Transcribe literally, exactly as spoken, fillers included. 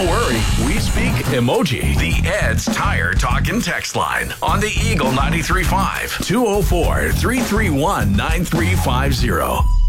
Don't worry, we speak emoji. The Ed's Tire Talk and Text line on the Eagle ninety-three point five, two oh four, three three one, nine three five zero.